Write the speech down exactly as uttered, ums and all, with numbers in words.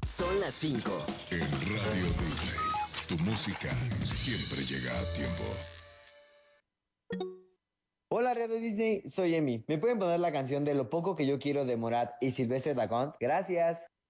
Son las cinco. En Radio Disney, tu música siempre llega a tiempo. Hola Radio Disney, soy Emi. ¿Me pueden poner la canción de Lo poco que yo quiero de Morat y Silvestre Dacont? Gracias.